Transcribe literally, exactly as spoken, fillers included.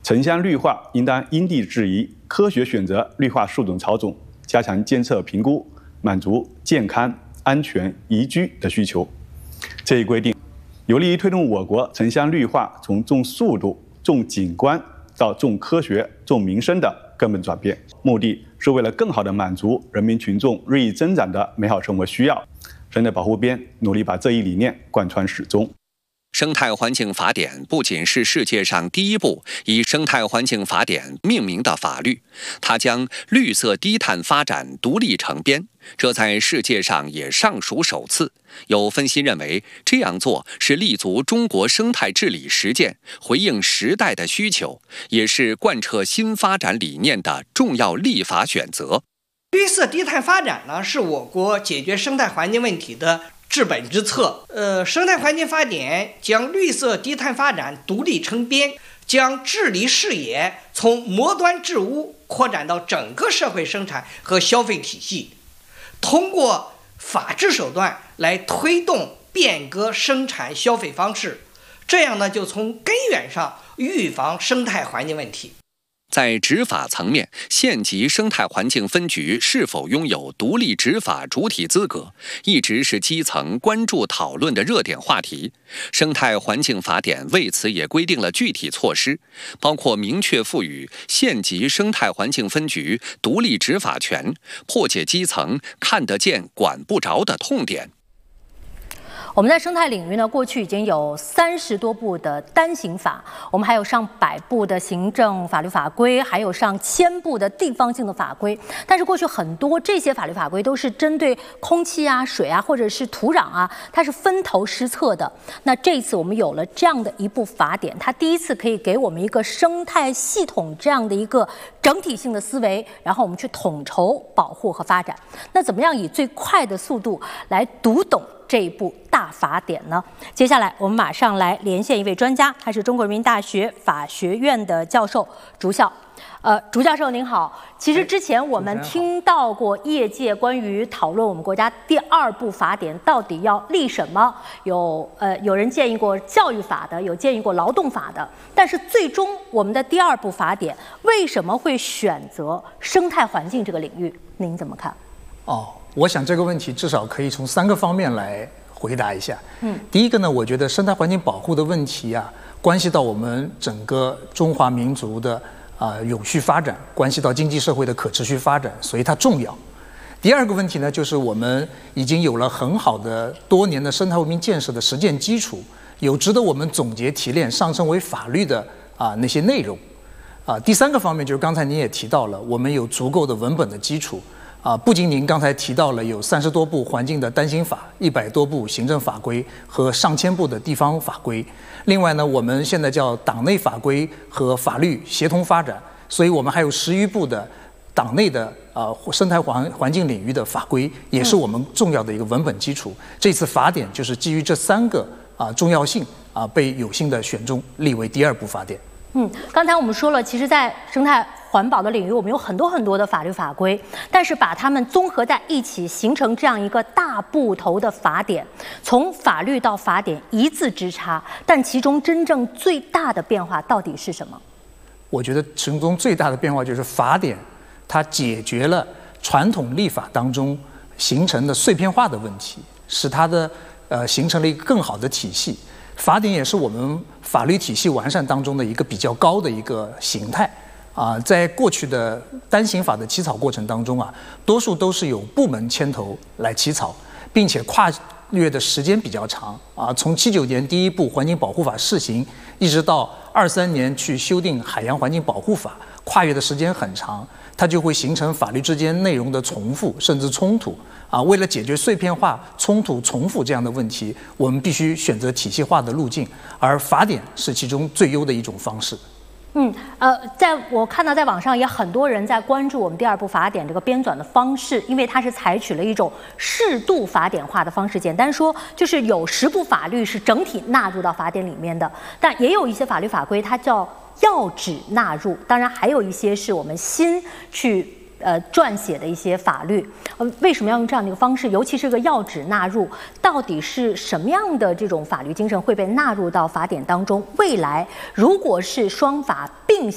城乡绿化应当因地制宜，科学选择绿化树种草种，加强监测评估，满足健康、安全、宜居的需求。这一规定有利于推动我国城乡绿化从重速度、重景观到重科学、重民生的根本转变，目的是为了更好地满足人民群众日益增长的美好生活需要。生态保护编努力把这一理念贯穿始终。 生态环境法典不仅是世界上第一部以生态环境法典命名的法律，它将绿色低碳发展独立成编，这在世界上也尚属首次。有分析认为，这样做是立足中国生态治理实践，回应时代的需求，也是贯彻新发展理念的重要立法选择。 绿色低碳发展呢，是我国解决生态环境问题的治本之策。呃，生态环境法典将绿色低碳发展独立成编，将治理视野从末端治污扩展到整个社会生产和消费体系，通过法治手段来推动变革生产消费方式，这样呢，就从根源上预防生态环境问题。 在执法层面，县级生态环境分局是否拥有独立执法主体资格，一直是基层关注讨论的热点话题。生态环境法典为此也规定了具体措施，包括明确赋予县级生态环境分局独立执法权，破解基层看得见管不着的痛点。 我们在生态领域呢，过去已经有三十多部的单行法，我们还有上百部的行政法律法规，还有上千部的地方性的法规。但是过去很多这些法律法规都是针对空气啊、水啊，或者是土壤啊，它是分头施策的。那这一次我们有了这样的一部法典，它第一次可以给我们一个生态系统这样的一个整体性的思维，然后我们去统筹保护和发展。那怎么样以最快的速度来读懂这一部大法典呢？接下来我们马上来连线一位专家，他是中国人民大学法学院的教授竺校。呃，竺教授您好。其实之前我们听到过业界关于讨论我们国家第二部法典到底要立什么，有呃有人建议过教育法的，有建议过劳动法的，但是最终我们的第二部法典为什么会选择生态环境这个领域？您怎么看？ 哦。我想这个问题至少可以从三个方面来回答一下。嗯，第一个呢，我觉得生态环境保护的问题啊，关系到我们整个中华民族的啊、呃、永续发展，关系到经济社会的可持续发展，所以它重要。第二个问题呢，就是我们已经有了很好的多年的生态文明建设的实践基础，有值得我们总结提炼、上升为法律的啊、呃、那些内容。啊、呃，第三个方面就是刚才您也提到了，我们有足够的文本的基础。啊，不仅您刚才提到了有三十多部环境的单行法，一百多部行政法规和上千部的地方法规，另外呢，我们现在叫党内法规和法律协同发展，所以我们还有十余部的党内的呃生态环环境领域的法规，也是我们重要的一个文本基础。这次法典就是基于这三个啊、呃、重要性啊、呃，被有幸的选中立为第二部法典。 嗯，刚才我们说了，其实，在生态环保的领域，我们有很多很多的法律法规，但是把它们综合在一起，形成这样一个大部头的法典，从法律到法典一字之差，但其中真正最大的变化到底是什么？ 我觉得其中最大的变化就是法典，它解决了传统立法当中形成的碎片化的问题，使它的呃形成了一个更好的体系。法典也是我们法律体系完善当中的一个比较高的一个形态啊，在过去的单行法的起草过程当中啊，多数都是由部门牵头来起草，并且跨越的时间比较长啊，从七九年第一部环境保护法试行，一直到二三年去修订海洋环境保护法，跨越的时间很长，它就会形成法律之间内容的重复甚至冲突。啊，为了解决碎片化、冲突、重复这样的问题，我们必须选择体系化的路径，而法典是其中最优的一种方式。 嗯，呃，在我看到在网上也很多人在关注我们第二部法典这个编纂的方式，因为它是采取了一种适度法典化的方式。简单说，就是有十部法律是整体纳入到法典里面的，但也有一些法律法规它叫要旨纳入，当然还有一些是我们新去。呃，撰写的一些法律，呃，为什么要用这样的一个方式？尤其是个要旨纳入，到底是什么样的这种法律精神会被纳入到法典当中？未来如果是双法并